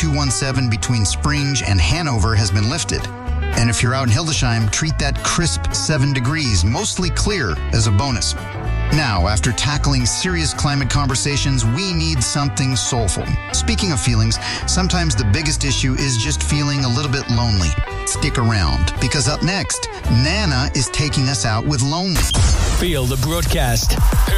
217 between Springe and Hanover has been lifted. And if you're out in Hildesheim, treat that crisp 7 degrees, mostly clear, as a bonus. Now, after tackling serious climate conversations, we need something soulful. Speaking of feelings, sometimes the biggest issue is just feeling a little bit lonely. Stick around, because up next, Nana is taking us out with Lonely. Feel the broadcast.